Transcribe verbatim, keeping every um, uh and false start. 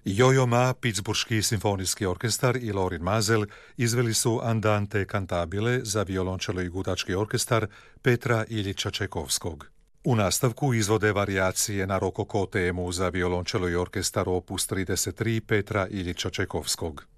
Jojo Ma, Pittsburški simfonijski orkestar i Lorin Maazel izveli su Andante cantabile za violončelo i gudački orkestar Petra Iljića Čajkovskog. U nastavku izvode varijacije na rokoko temu za violončelo i orkestar opus trideset tri Petra Iljića Čajkovskog.